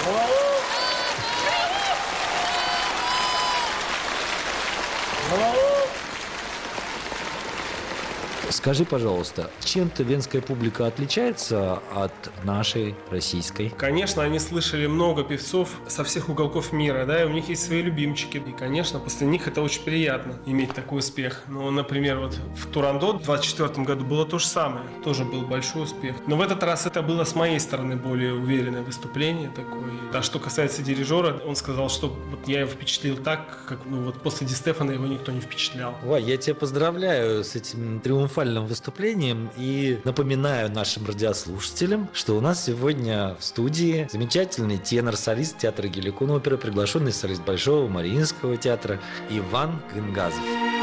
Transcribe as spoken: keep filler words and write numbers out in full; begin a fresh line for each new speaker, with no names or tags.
Скажи, пожалуйста, чем-то венская публика отличается от нашей российской?
Конечно, они слышали много певцов со всех уголков мира, да, и у них есть свои любимчики. И, конечно, после них это очень приятно иметь такой успех. Ну, например, вот в Турандот в двадцать четвёртом году было то же самое, тоже был большой успех. Но в этот раз это было с моей стороны более уверенное выступление такое. А что касается дирижера, он сказал, что вот я его впечатлил так, как ну, вот после Ди Стефано его никто не впечатлял.
Вай, я тебя поздравляю с этим триумфальным выступлением и напоминаю нашим радиослушателям, что у нас сегодня в студии замечательный тенор-солист театра Геликон оперы, приглашенный солист Большого Мариинского театра Иван Гынгазов.